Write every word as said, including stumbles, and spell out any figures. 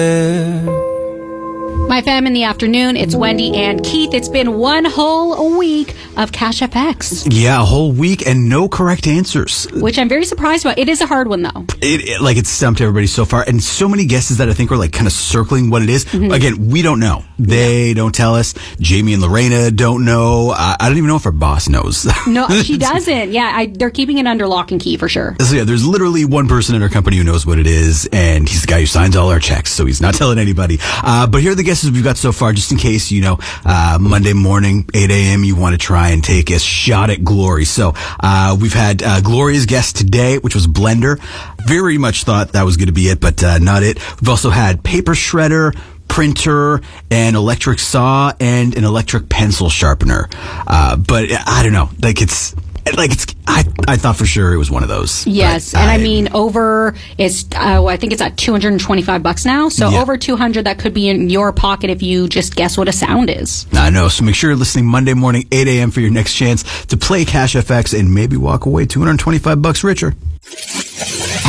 My fam in the afternoon, it's Wendy and Keith. It's been one whole week of Cash F X. Yeah, a whole week and no correct answers. Which I'm very surprised about. It is a hard one, though. It, it like, it's stumped everybody so far. And so many guesses that I think are like kind of circling what it is. Mm-hmm. Again, we don't know. They yeah. don't tell us. Jamie and Lorena don't know. I, I don't even know if our boss knows. No, she doesn't. Yeah, I, they're keeping it under lock and key for sure. So yeah, there's literally one person in our company who knows what it is, and he's the guy who signs all our checks, so he's not telling anybody. Uh, but here are the guesses we've got so far, just in case, you know, uh, Monday morning, eight a.m., you want to try and take a shot at Glory. So uh, we've had uh, Gloria's guess today, which was blender. Very much thought that was going to be it, but uh, not it. We've also had paper shredder, printer, an electric saw, and an electric pencil sharpener. Uh, but I don't know. Like, it's... Like it's, I, I thought for sure it was one of those. Yes, and I, I mean over is, uh, I think it's at two hundred twenty-five bucks now. So yeah. over two hundred, that could be in your pocket if you just guess what a sound is. I know. So make sure you're listening Monday morning, eight a.m. for your next chance to play Cash F X and maybe walk away two hundred twenty-five bucks richer.